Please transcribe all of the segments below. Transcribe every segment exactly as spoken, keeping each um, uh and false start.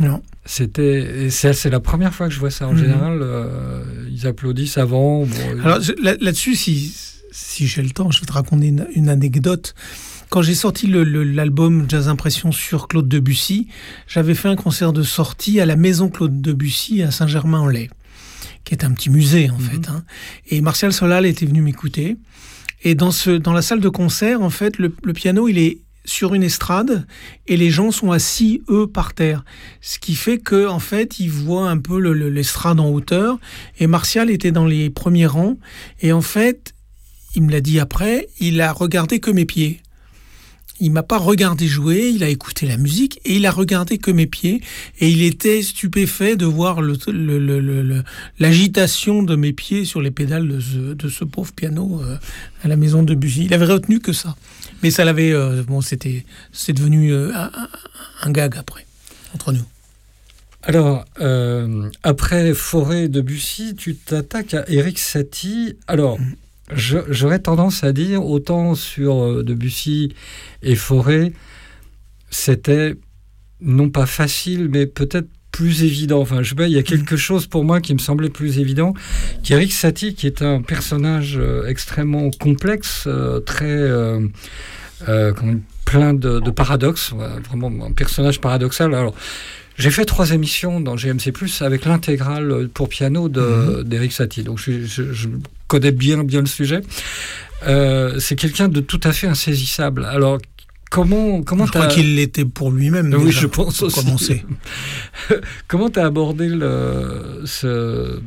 Non. C'était, c'est, c'est la première fois que je vois ça. En mmh. général, euh, ils applaudissent avant. Bon, Alors là, là-dessus, si, si j'ai le temps, je vais te raconter une, une anecdote. Quand j'ai sorti le, le, l'album Jazz Impression sur Claude Debussy, j'avais fait un concert de sortie à la maison Claude Debussy à Saint-Germain-en-Laye, qui est un petit musée en mmh. fait. Hein. Et Martial Solal était venu m'écouter. Et dans, ce, dans la salle de concert, en fait, le, le piano, il est sur une estrade et les gens sont assis, eux, par terre. Ce qui fait que, en fait, ils voient un peu le, le, l'estrade en hauteur. Et Martial était dans les premiers rangs. Et en fait, il me l'a dit après, il a regardé que mes pieds. Il m'a pas regardé jouer, il a écouté la musique et il a regardé que mes pieds. Et il était stupéfait de voir le, le, le, le, l'agitation de mes pieds sur les pédales de ce, de ce pauvre piano euh, à la maison de Debussy. Il avait retenu que ça. Mais ça l'avait... Euh, bon, c'était, c'est devenu euh, un, un gag après, entre nous. Alors, euh, après Fauré et Debussy, tu t'attaques à Erik Satie. Alors... Mmh. Je, j'aurais tendance à dire, autant sur Debussy et Fauré, c'était non pas facile, mais peut-être plus évident. Enfin, je sais pas, il y a quelque chose pour moi qui me semblait plus évident, qu'Erik Satie, qui est un personnage extrêmement complexe, euh, très euh, euh, plein de, de paradoxes, vraiment un personnage paradoxal. Alors, j'ai fait trois émissions dans G M C plus, avec l'intégrale pour piano de, mmh. d'Erik Satie. Donc, je, je, je connais bien, bien le sujet. Euh, c'est quelqu'un de tout à fait insaisissable. Alors, comment... comment je crois qu'il l'était pour lui-même, oui, déjà, je pense pour aussi. Commencer. Comment tu as abordé le, ce,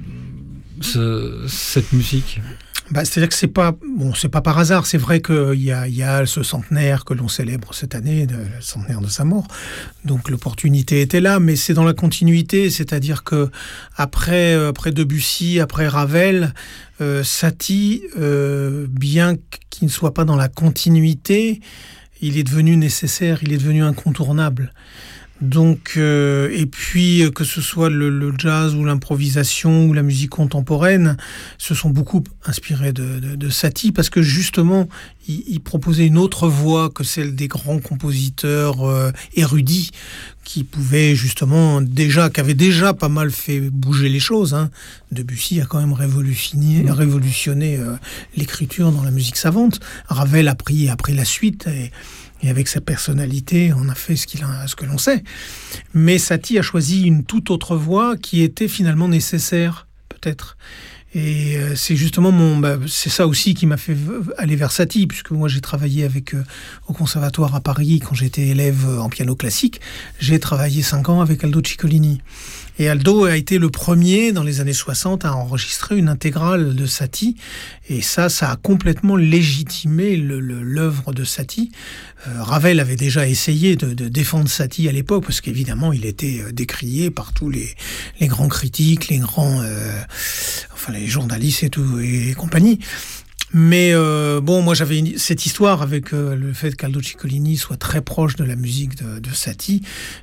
ce, cette musique ? Bah, c'est-à-dire que c'est pas bon, c'est pas par hasard. C'est vrai qu'il y a, il y a ce centenaire que l'on célèbre cette année, de, le centenaire de sa mort. Donc l'opportunité était là, mais c'est dans la continuité. C'est-à-dire que après, après Debussy, après Ravel, euh, Satie, euh, bien qu'il ne soit pas dans la continuité, il est devenu nécessaire, il est devenu incontournable. Donc, euh, et puis que ce soit le, le jazz ou l'improvisation ou la musique contemporaine, se sont beaucoup inspirés de, de, de Satie parce que justement, il, il proposait une autre voix que celle des grands compositeurs euh, érudits qui pouvaient justement déjà, qui avaient déjà pas mal fait bouger les choses. Hein. Debussy a quand même révolutionné, mmh. révolutionné euh, l'écriture dans la musique savante. Ravel a pris, a pris la suite et Et avec sa personnalité, on a fait ce, qu'il a, ce que l'on sait. Mais Satie a choisi une toute autre voie qui était finalement nécessaire, peut-être. Et euh, c'est justement mon, bah, c'est ça aussi qui m'a fait aller vers Satie, puisque moi j'ai travaillé avec euh, au conservatoire à Paris quand j'étais élève en piano classique. J'ai travaillé cinq ans avec Aldo Ciccolini. Et Aldo a été le premier dans les années soixante à enregistrer une intégrale de Satie. Et ça, ça a complètement légitimé le, le, l'œuvre de Satie. Euh, Ravel avait déjà essayé de, de défendre Satie à l'époque, parce qu'évidemment, il était décrié par tous les, les grands critiques, les grands, euh, enfin les journalistes et tout et, et compagnie. Mais euh, bon, moi j'avais une, cette histoire avec euh, le fait qu'Aldo Ciccolini soit très proche de la musique de, de Satie.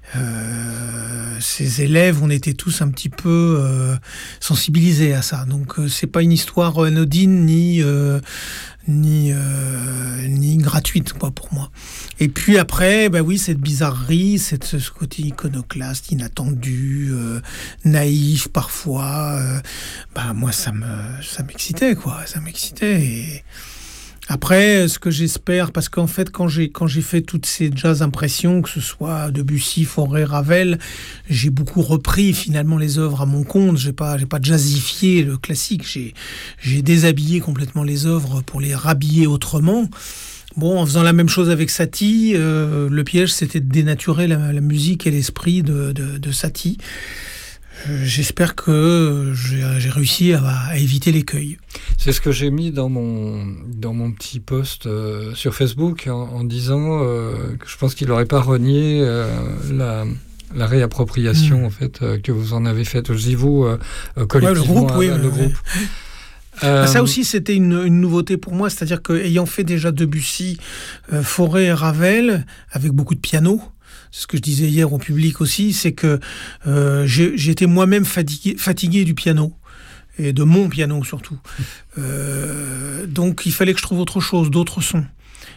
Euh, ses élèves, on était tous un petit peu euh, sensibilisés à ça. Donc euh, c'est pas une histoire anodine ni euh, ni euh, ni gratuite quoi pour moi. Et puis après, bah oui, cette bizarrerie, cette, ce côté iconoclaste, inattendu, euh, naïf parfois, euh, bah moi ça me ça m'excitait quoi, ça m'excitait. Et après, ce que j'espère, parce qu'en fait, quand j'ai quand j'ai fait toutes ces jazz impressions, que ce soit Debussy, Fauré, Ravel, j'ai beaucoup repris finalement les œuvres à mon compte. J'ai pas j'ai pas jazzifié le classique. J'ai j'ai déshabillé complètement les œuvres pour les rhabiller autrement. Bon, en faisant la même chose avec Satie, euh, le piège, c'était de dénaturer la, la musique et l'esprit de, de, de Satie. Euh, j'espère que j'ai, j'ai réussi à, à éviter l'écueil. C'est ce que j'ai mis dans mon, dans mon petit post euh, sur Facebook en, en disant euh, que je pense qu'il n'aurait pas renié euh, la... la réappropriation mmh. en fait euh, que vous en avez faite. Je dis vous euh, collectivement, ouais, le groupe, oui, euh, le groupe. Ouais. Euh... Ça aussi, c'était une, une nouveauté pour moi, c'est-à-dire qu'ayant fait déjà Debussy, euh, Fauré et Ravel, avec beaucoup de piano, c'est ce que je disais hier au public aussi, c'est que euh, j'ai, j'étais moi-même fatigué, fatigué du piano, et de mon piano surtout. Euh, donc il fallait que je trouve autre chose, d'autres sons.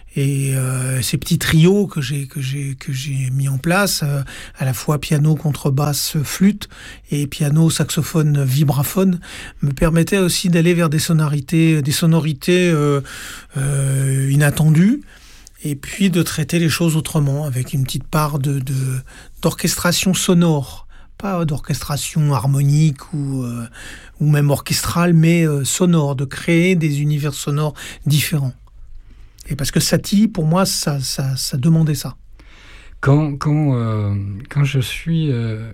Et euh, ces petits trios que j'ai que j'ai que j'ai mis en place, euh, à la fois piano, contrebasse, flûte et piano, saxophone, vibraphone, me permettaient aussi d'aller vers des sonorités, des sonorités euh, euh, inattendues, et puis de traiter les choses autrement, avec une petite part de, de d'orchestration sonore. Pas d'orchestration harmonique ou, euh, ou même orchestrale, mais euh, sonore, de créer des univers sonores différents. Et parce que Satie, pour moi, ça, ça, ça demandait ça. Quand, quand, euh, quand je suis... Euh,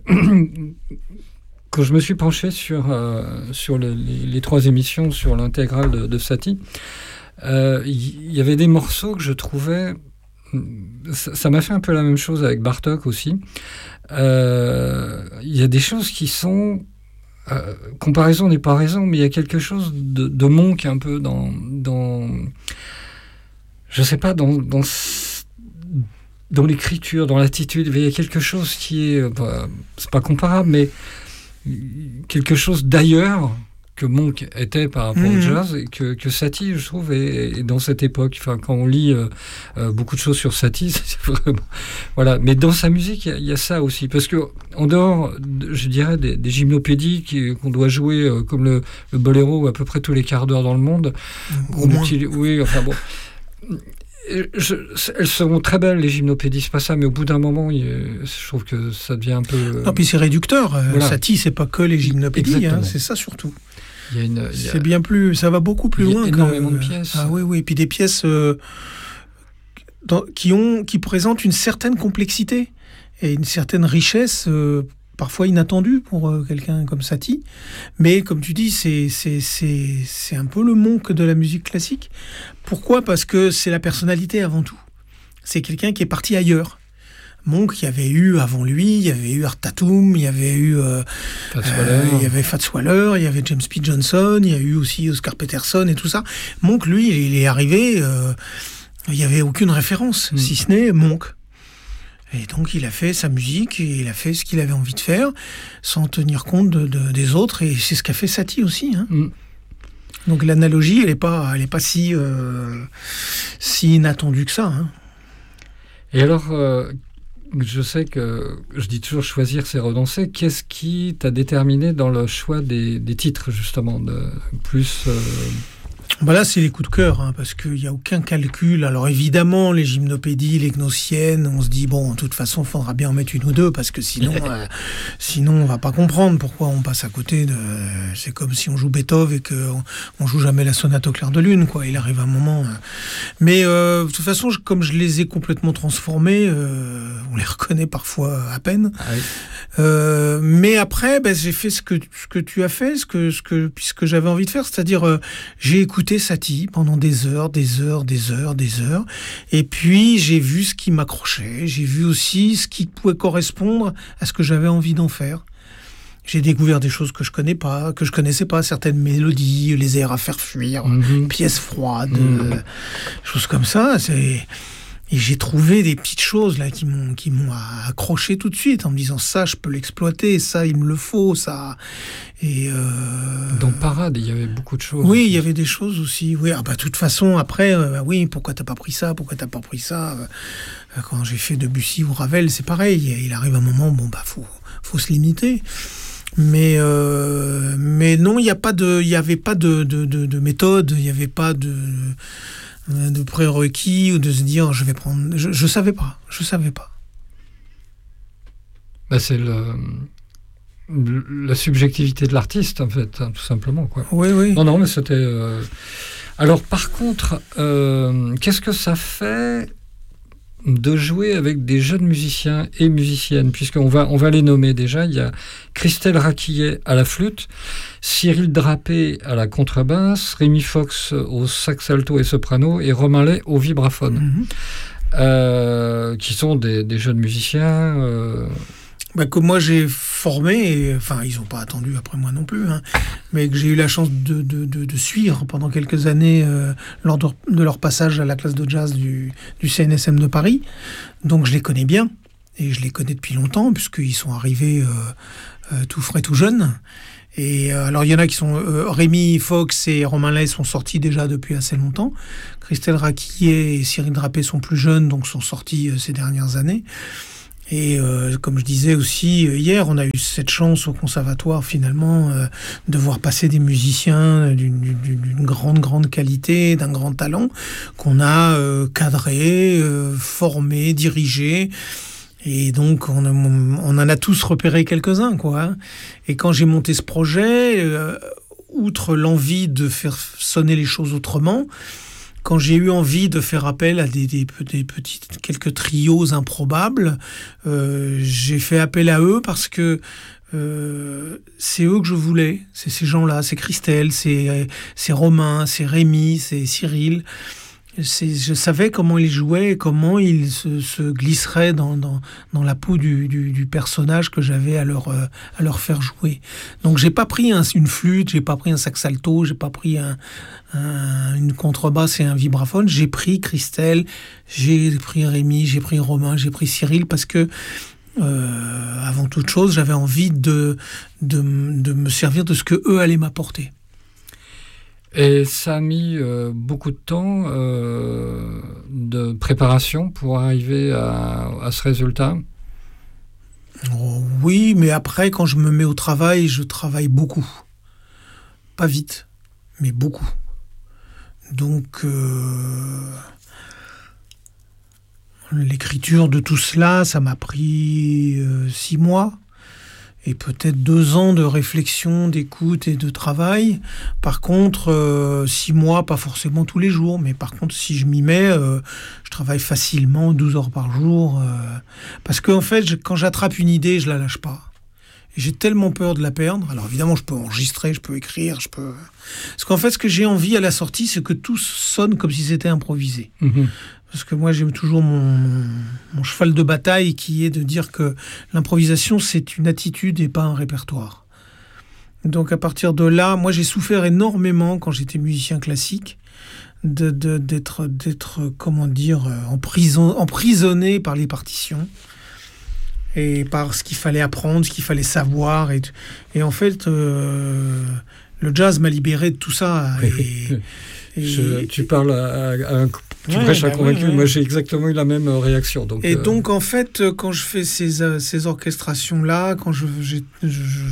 quand je me suis penché sur, euh, sur le, les, les trois émissions, sur l'intégrale de, de Satie, il euh, y, y avait des morceaux que je trouvais... Ça, ça m'a fait un peu la même chose avec Bartók aussi. Il euh, y a des choses qui sont... Euh, comparaison n'est pas raison, mais il y a quelque chose de, de Monk un peu dans... dans je sais pas, dans, dans, dans l'écriture, dans l'attitude. Il y a quelque chose qui est... Bah, c'est pas comparable, mais quelque chose d'ailleurs que Monk était par rapport mmh. au jazz, et que, que Satie, je trouve, est, est dans cette époque. Enfin, quand on lit euh, euh, beaucoup de choses sur Satie, c'est vraiment... Voilà. Mais dans sa musique, il y, y a ça aussi. Parce que, en dehors, je dirais, des, des gymnopédies qui, qu'on doit jouer, euh, comme le, le boléro, à peu près tous les quarts d'heure dans le monde. Au moins. Utilise, oui, enfin bon... Je, elles seront très belles, les gymnopédies, c'est pas ça, mais au bout d'un moment, il, je trouve que ça devient un peu... Non, puis c'est réducteur. Voilà. Satie, c'est pas que les gymnopédies, hein, c'est ça surtout. Il y a une, il y a... C'est bien plus, ça va beaucoup plus loin. Il y a énormément que... de pièces. Ah oui, oui, et puis des pièces euh, dans, qui, ont, qui présentent une certaine complexité et une certaine richesse, euh, parfois inattendue pour euh, quelqu'un comme Satie. Mais comme tu dis, c'est, c'est, c'est, c'est un peu le Monk de la musique classique. Pourquoi ? Parce que c'est la personnalité avant tout. C'est quelqu'un qui est parti ailleurs. Monk, il y avait eu avant lui, il y avait eu Art Tatum, il y avait eu euh, euh, il y avait Fats Waller, il y avait James P. Johnson, il y a eu aussi Oscar Peterson et tout ça. Monk, lui, il est arrivé, euh, il n'y avait aucune référence, mm. si ce n'est Monk. Et donc il a fait sa musique, et il a fait ce qu'il avait envie de faire, sans tenir compte de, de, des autres, et c'est ce qu'a fait Satie aussi. Hein. Mm. Donc l'analogie, elle n'est pas, elle est pas si, euh, si inattendue que ça. Hein. Et alors, euh, je sais que je dis toujours choisir, c'est renoncer. Qu'est-ce qui t'a déterminé dans le choix des, des titres, justement, de plus... Euh... Bah là, c'est les coups de cœur, hein, parce qu'il n'y a aucun calcul. Alors évidemment, les gymnopédies, les gnossiennes, on se dit, bon, de toute façon, il faudra bien en mettre une ou deux, parce que sinon, euh, sinon on ne va pas comprendre pourquoi on passe à côté de... C'est comme si on joue Beethoven et qu'on ne joue jamais la sonate au clair de lune, quoi. Il arrive un moment... Euh... Mais euh, de toute façon, je, comme je les ai complètement transformés, euh, on les reconnaît parfois à peine. Ah oui. euh, mais après, ben, j'ai fait ce que, ce que tu as fait, ce que, ce que, puisque j'avais envie de faire, c'est-à-dire, euh, j'ai écouté Satie pendant des heures, des heures, des heures, des heures. Et puis, j'ai vu ce qui m'accrochait. J'ai vu aussi ce qui pouvait correspondre à ce que j'avais envie d'en faire. J'ai découvert des choses que je connais pas, que je connaissais pas, certaines mélodies, les airs à faire fuir, mm-hmm. pièces froides, mm-hmm. euh, choses comme ça. C'est... Et j'ai trouvé des petites choses là qui m'ont qui m'ont accroché tout de suite en me disant ça je peux l'exploiter, ça il me le faut, ça. Et euh... dans Parade il y avait beaucoup de choses. Oui, il y avait des choses aussi. Oui, ah bah de toute façon après euh, oui, pourquoi t'as pas pris ça, pourquoi t'as pas pris ça. Quand j'ai fait Debussy ou Ravel, c'est pareil. Il arrive un moment bon bah faut faut se limiter. Mais euh, mais non, il y a pas de il y avait pas de de de, de méthode, il y avait pas de de prérequis ou de se dire je vais prendre je, je savais pas je savais pas bah c'est le, le la subjectivité de l'artiste en fait hein, tout simplement quoi. Oui oui non non mais c'était euh... alors par contre euh, qu'est-ce que ça fait de jouer avec des jeunes musiciens et musiciennes, puisqu'on va, on va les nommer déjà. Il y a Christelle Raquillet à la flûte, Cyril Drapé à la contrebasse, Rémi Fox au sax alto et soprano et Romain Lay au vibraphone, mm-hmm. euh, qui sont des, des jeunes musiciens... Euh... Bah, que moi j'ai formé, et, enfin ils n'ont pas attendu après moi non plus, hein, mais que j'ai eu la chance de, de, de, de suivre pendant quelques années euh, lors de, de leur passage à la classe de jazz du, du C N S M de Paris. Donc je les connais bien, et je les connais depuis longtemps, puisqu'ils sont arrivés euh, euh, tout frais, tout jeunes. Et euh, alors, il y en a qui sont... Euh, Rémi Fox et Romain Lay sont sortis déjà depuis assez longtemps. Christelle Raquillet et Cyril Drapé sont plus jeunes, donc sont sortis euh, ces dernières années. Et euh, comme je disais aussi euh, hier, on a eu cette chance au conservatoire finalement euh, de voir passer des musiciens d'une, d'une, d'une grande, grande qualité, d'un grand talent, qu'on a euh, cadré, euh, formé, dirigé. Et donc, on, a, on en a tous repéré quelques-uns, quoi. Hein. Et quand j'ai monté ce projet, euh, outre l'envie de faire sonner les choses autrement, quand j'ai eu envie de faire appel à des, des, des petites, quelques trios improbables, euh, j'ai fait appel à eux parce que euh, c'est eux que je voulais. C'est ces gens-là, c'est Christelle, c'est, c'est Romain, c'est Rémi, c'est Cyril. C'est, je savais comment ils jouaient, comment ils se, se glisseraient dans, dans, dans la peau du, du, du personnage que j'avais à leur, euh, à leur faire jouer. Donc j'ai pas pris un, une flûte, j'ai pas pris un sax alto, j'ai pas pris un, un, une contrebasse et un vibraphone. J'ai pris Christelle, j'ai pris Rémi, j'ai pris Romain, j'ai pris Cyril parce que euh, avant toute chose, j'avais envie de, de, de me servir de ce que eux allaient m'apporter. Et ça a mis euh, beaucoup de temps euh, de préparation pour arriver à, à ce résultat ? Oh, oui, mais après, quand je me mets au travail, je travaille beaucoup. Pas vite, mais beaucoup. Donc, euh, l'écriture de tout cela, ça m'a pris euh, six mois. Et peut-être deux ans de réflexion, d'écoute et de travail. Par contre, euh, six mois, pas forcément tous les jours, mais par contre, si je m'y mets, euh, je travaille facilement douze heures par jour. Euh, parce qu'en fait, je, quand j'attrape une idée, je la lâche pas. Et j'ai tellement peur de la perdre. Alors évidemment, je peux enregistrer, je peux écrire, je peux... Parce qu'en fait, ce que j'ai envie à la sortie, c'est que tout sonne comme si c'était improvisé. Mmh. Parce que moi, j'ai toujours mon, mon, mon cheval de bataille qui est de dire que l'improvisation, c'est une attitude et pas un répertoire. Donc à partir de là, moi, j'ai souffert énormément quand j'étais musicien classique de, de, d'être, d'être, comment dire, en prison, emprisonné par les partitions et par ce qu'il fallait apprendre, ce qu'il fallait savoir. Et, et en fait, euh, le jazz m'a libéré de tout ça. Et, et, Je, tu parles à, à un... Tu ouais, prêches à bah convaincu, oui, ouais. Moi j'ai exactement eu la même réaction. Donc, et euh... donc en fait, quand je fais ces, ces orchestrations-là, quand je, je, je,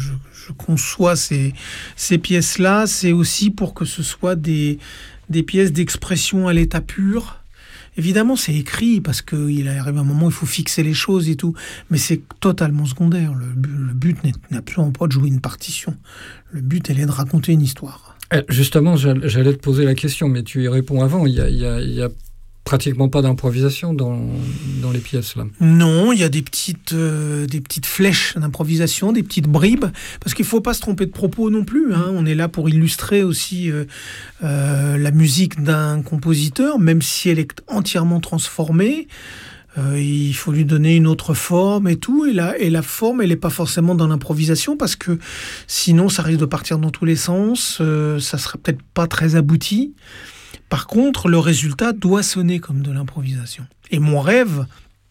je conçois ces, ces pièces-là, c'est aussi pour que ce soit des, des pièces d'expression à l'état pur. Évidemment, c'est écrit parce qu'il arrive un moment où il faut fixer les choses et tout, mais c'est totalement secondaire. Le, le but n'est, n'est absolument pas de jouer une partition. Le but, elle est de raconter une histoire. Justement, j'allais te poser la question, mais tu y réponds avant. Il y a, il y a, il y a pratiquement pas d'improvisation dans, dans les pièces, là. Non, il y a des petites, euh, des petites flèches d'improvisation, des petites bribes, parce qu'il ne faut pas se tromper de propos non plus. Hein. On est là pour illustrer aussi euh, euh, la musique d'un compositeur, même si elle est entièrement transformée. Euh, il faut lui donner une autre forme et tout, et la, et la forme, elle n'est pas forcément dans l'improvisation, parce que sinon, ça risque de partir dans tous les sens, euh, ça ne sera peut-être pas très abouti. Par contre, le résultat doit sonner comme de l'improvisation. Et mon rêve,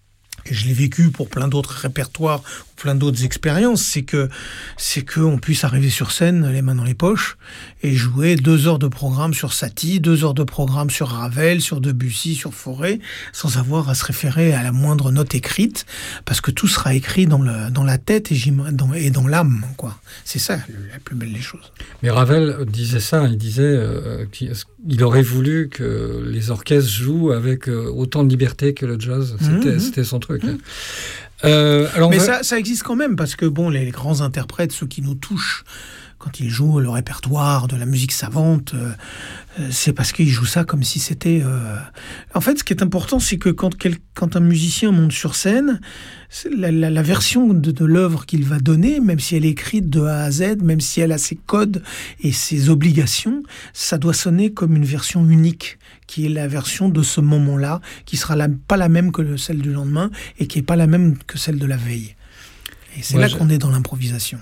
et je l'ai vécu pour plein d'autres répertoires, ou plein d'autres expériences, c'est que c'est qu'on puisse arriver sur scène, les mains dans les poches, et jouer deux heures de programme sur Satie, deux heures de programme sur Ravel, sur Debussy, sur Fauré, sans avoir à se référer à la moindre note écrite, parce que tout sera écrit dans, le, dans la tête et dans, et dans l'âme, quoi. C'est ça la plus belle des choses. Mais Ravel disait ça, il disait euh, qu'il aurait voulu que les orchestres jouent avec euh, autant de liberté que le jazz. C'était, mmh. c'était son truc. Mmh. Euh, alors Mais va... ça, ça existe quand même, parce que bon, les, les grands interprètes, ceux qui nous touchent, quand ils jouent le répertoire de la musique savante, euh, c'est parce qu'ils jouent ça comme si c'était... Euh... En fait, ce qui est important, c'est que quand, quel, quand un musicien monte sur scène, la, la, la version de, de l'œuvre qu'il va donner, même si elle est écrite de A à Z, même si elle a ses codes et ses obligations, ça doit sonner comme une version unique, qui est la version de ce moment-là, qui sera la, pas la même que celle du lendemain, et qui n'est pas la même que celle de la veille. Et c'est ouais, là je... qu'on est dans l'improvisation.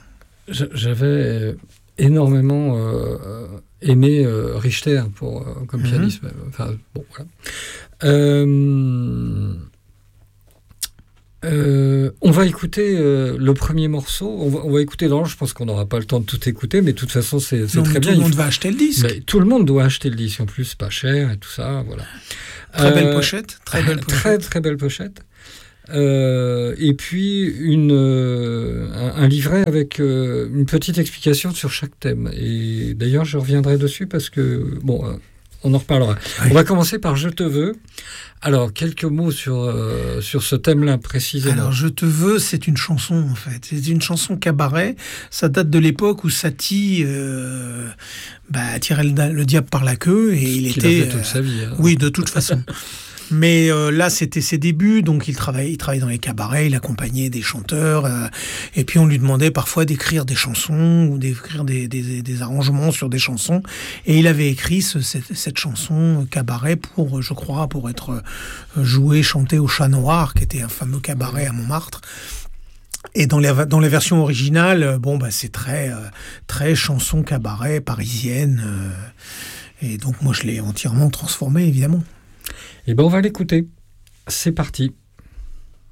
J'avais énormément euh, aimé euh, Richter pour, euh, comme mm-hmm. pianiste. Euh, enfin, bon, voilà. Euh, Euh, on va écouter euh, le premier morceau. On va, on va écouter dans. Je pense qu'on n'aura pas le temps de tout écouter, mais de toute façon, c'est, c'est non, très mais bien. Tout le monde faut... va acheter le disque. Mais tout le monde doit acheter le disque en plus, pas cher et tout ça. Voilà. Très euh, belle pochette. Très belle pochette. Très très belle pochette. Euh, et puis une, euh, un, un livret avec euh, une petite explication sur chaque thème. Et d'ailleurs, je reviendrai dessus parce que bon. Euh, On en reparlera. Oui. On va commencer par « Je te veux ». Alors, quelques mots sur, euh, sur ce thème-là précisément. Alors, « Je te veux », c'est une chanson, en fait. C'est une chanson cabaret. Ça date de l'époque où Satie euh, bah, tirait le, le diable par la queue. Et il Qu'il était... a fait toute sa vie. Hein. Oui, de toute façon. Mais euh, là, c'était ses débuts, donc il travaillait, il travaillait dans les cabarets, il accompagnait des chanteurs, euh, et puis on lui demandait parfois d'écrire des chansons ou d'écrire des, des, des arrangements sur des chansons. Et il avait écrit ce, cette, cette chanson cabaret pour, je crois, pour être jouée, chantée au Chat Noir, qui était un fameux cabaret à Montmartre. Et dans les, dans les versions originales, bon, bah, c'est très, euh, très chanson cabaret parisienne. Euh, et donc moi, je l'ai entièrement transformé, évidemment. Eh bien, on va l'écouter. C'est parti.